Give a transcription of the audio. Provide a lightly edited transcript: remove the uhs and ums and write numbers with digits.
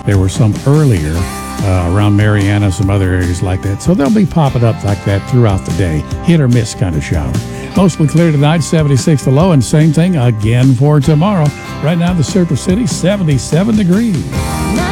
There were some earlier around Marianna, some other areas like that. So they'll be popping up like that throughout the day. Hit or miss kind of shower. Mostly clear tonight, 76 the low, and same thing again for tomorrow. Right now, the Surface City, 77 degrees.